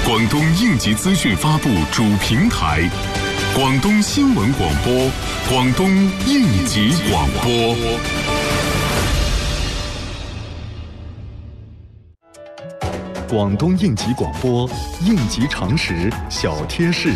广东应急资讯发布主平台，广东新闻广播，广东应急广播。广东应急广播，应急常识小贴士。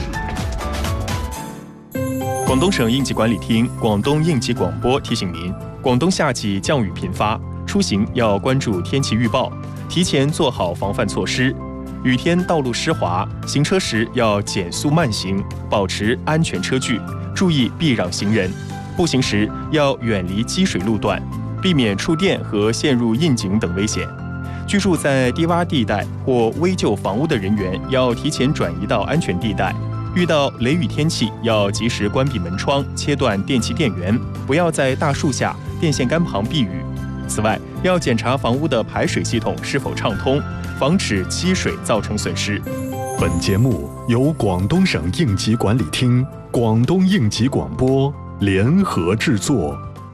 广东省应急管理厅、广东应急广播提醒您：广东夏季降雨频发，出行要关注天气预报，提前做好防范措施。雨天道路湿滑，行车时要减速慢行，保持安全车距，注意避让行人。步行时要远离积水路段，避免触电和陷入窨井等危险。居住在低洼地带或危旧房屋的人员要提前转移到安全地带。遇到雷雨天气，要及时关闭门窗，切断电器电源，不要在大树下、电线杆旁避雨。此外，要检查房屋的排水系统是否畅通，防止积水造成损失。 本节目由广东省应急管理厅、广东应急广播联合制作。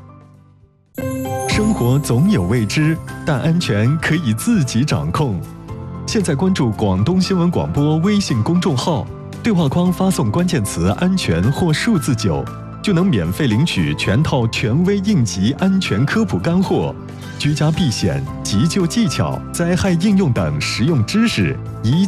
生活总有未知，但安全可以自己掌控。现在关注广东新闻广播微信公众号，对话框发送关键词“安全”或数字9，就能免费领取全套权威应急安全科普干货、居家避险、急救技巧、灾害应用等实用知识。